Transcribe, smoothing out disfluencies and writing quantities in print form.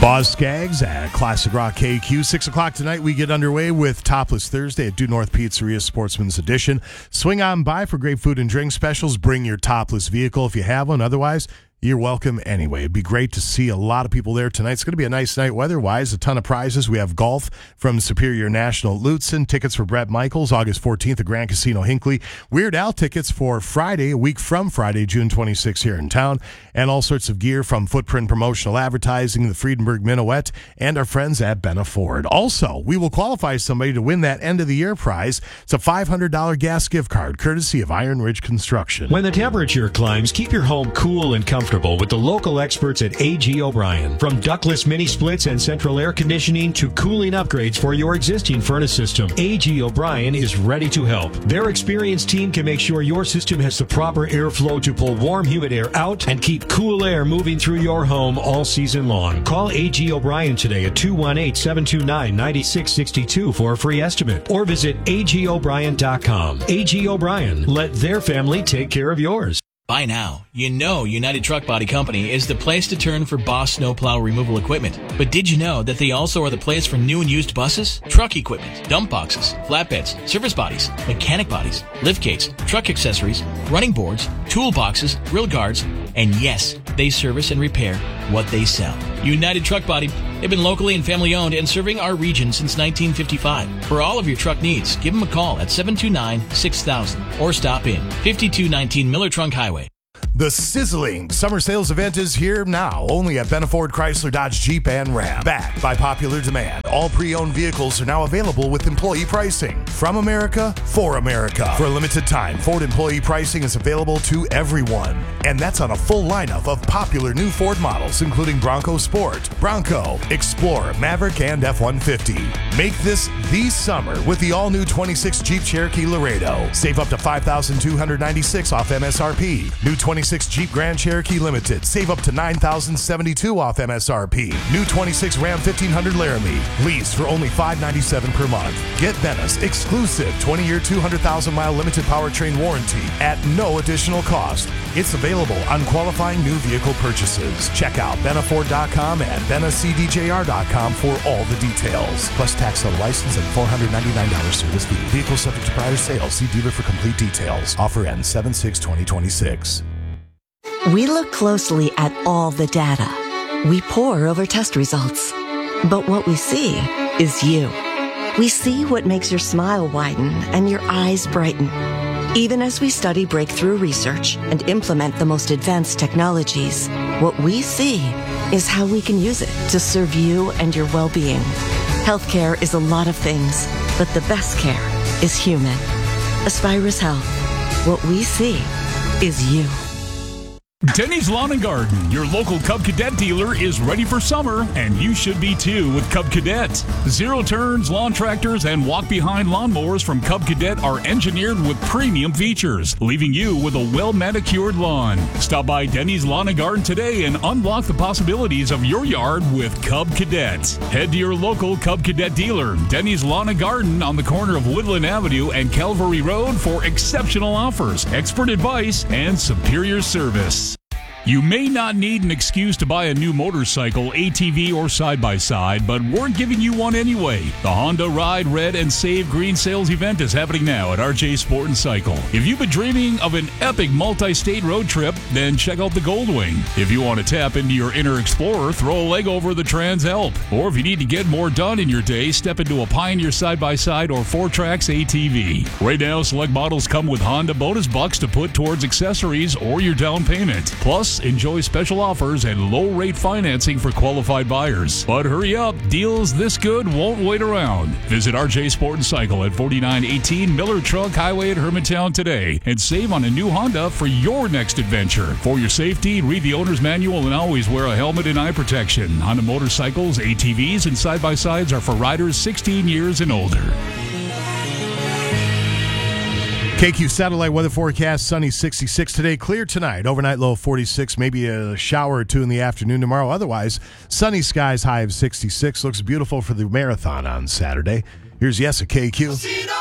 Boz Skaggs at Classic Rock KQ. 6 o'clock tonight, we get underway with Topless Thursday at Due North Pizzeria Sportsman's Edition. Swing on by for great food and drink specials. Bring your topless vehicle if you have one. Otherwise, you're welcome anyway. It'd be great to see a lot of people there tonight. It's going to be a nice night weather-wise. A ton of prizes. We have golf from Superior National at Lutsen. Tickets for Brett Michaels, August 14th at Grand Casino Hinckley. Weird Al tickets for Friday, a week from Friday, June 26th here in town. And all sorts of gear from Footprint Promotional Advertising, the Friedenberg Minuet, and our friends at Benna Ford. Also, we will qualify somebody to win that end-of-the-year prize. It's a $500 gas gift card, courtesy of Iron Ridge Construction. When the temperature climbs, keep your home cool and comfortable with the local experts at A.G. O'Brien. From ductless mini splits and central air conditioning to cooling upgrades for your existing furnace system, A.G. O'Brien is ready to help. Their experienced team can make sure your system has the proper airflow to pull warm, humid air out and keep cool air moving through your home all season long. Call A.G. O'Brien today at 218-729-9662 for a free estimate or visit agobrien.com. A.G. O'Brien, let their family take care of yours. By now, you know United Truck Body Company is the place to turn for Boss snowplow removal equipment. But did you know that they also are the place for new and used buses, truck equipment, dump boxes, flatbeds, service bodies, mechanic bodies, lift gates, truck accessories, running boards, toolboxes, grill guards, and yes, they service and repair what they sell. United Truck Body, they've been locally and family owned and serving our region since 1955. For all of your truck needs, give them a call at 729-6000 or stop in 5219 Miller Trunk Highway. The sizzling summer sales event is here now, only at Benna Ford, Chrysler, Dodge, Jeep, and Ram. Backed by popular demand, all pre-owned vehicles are now available with employee pricing. From America, for America. For a limited time, Ford employee pricing is available to everyone. And that's on a full lineup of popular new Ford models, including Bronco Sport, Bronco, Explorer, Maverick, and F-150. Make this the summer with the all-new 26 Jeep Cherokee Laredo. Save up to $5,296 off MSRP. New 26 Jeep Grand Cherokee Limited. Save up to $9,072 off MSRP. New 26 Ram 1500 Laramie. Lease for only $597 per month. Get Benna's exclusive 20-year, 200,000-mile limited powertrain warranty at no additional cost. It's available on qualifying new vehicle purchases. Check out BennaFord.com and BennaCDJR.com for all the details. Plus tax on license and $499 service fee. Vehicle subject to prior sale. See dealer for complete details. Offer ends 7/6/2026. We look closely at all the data. We pore over test results. But what we see is you. We see what makes your smile widen and your eyes brighten. Even as we study breakthrough research and implement the most advanced technologies, what we see is how we can use it to serve you and your well-being. Healthcare is a lot of things, but the best care is human. Aspirus Health. What we see is you. Denny's Lawn and Garden, your local Cub Cadet dealer, is ready for summer, and you should be too with Cub Cadet. Zero turns, lawn tractors, and walk-behind lawnmowers from Cub Cadet are engineered with premium features, leaving you with a well-manicured lawn. Stop by Denny's Lawn and Garden today and unlock the possibilities of your yard with Cub Cadet. Head to your local Cub Cadet dealer, Denny's Lawn and Garden, on the corner of Woodland Avenue and Calvary Road for exceptional offers, expert advice, and superior service. You may not need an excuse to buy a new motorcycle, ATV, or side-by-side, but we're giving you one anyway. The Honda Ride Red and Save Green Sales event is happening now at RJ Sport & Cycle. If you've been dreaming of an epic multi-state road trip, then check out the Goldwing. If you want to tap into your inner explorer, throw a leg over the Trans Alp. Or if you need to get more done in your day, step into a Pioneer side-by-side or 4Trax ATV. Right now, select models come with Honda bonus bucks to put towards accessories or your down payment. Plus, enjoy special offers and low-rate financing for qualified buyers. But hurry up, deals this good won't wait around. Visit RJ Sport & Cycle at 4918 Miller Trunk Highway at Hermantown today and save on a new Honda for your next adventure. For your safety, read the owner's manual and always wear a helmet and eye protection. Honda motorcycles, ATVs, and side-by-sides are for riders 16 years and older. KQ satellite weather forecast, sunny 66 today, clear tonight, overnight low 46, maybe a shower or two in the afternoon tomorrow. Otherwise, sunny skies, high of 66. Looks beautiful for the marathon on Saturday. Here's Yes at KQ.